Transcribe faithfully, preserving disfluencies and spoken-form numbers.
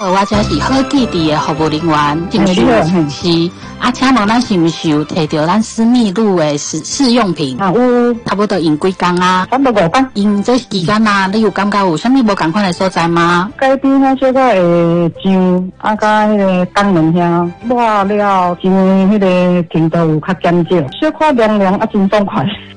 我这是好记地的服务人员，是不是？是。啊，请问咱是毋是有摕到咱私密露的试试用品？ 啊有， 差不多用几工啊？ 差不多五工。 用这期间啊，你有感觉有啥物无共款的所在吗？ 改变啊，小可会痒，啊，甲迄个肛门遐抹了，因为迄个程度有较减少，小可凉凉啊，真爽快。